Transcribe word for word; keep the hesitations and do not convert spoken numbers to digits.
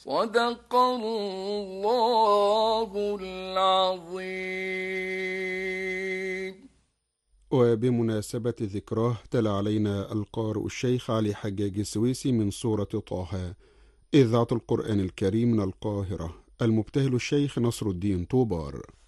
صدق الله العظيم. وبمناسبة ذكراه تلا علينا القارئ الشيخ علي حجاج السويسي من سورة طه، إذاعة القرآن الكريم من القاهرة، المبتهل الشيخ نصر الدين طوبار.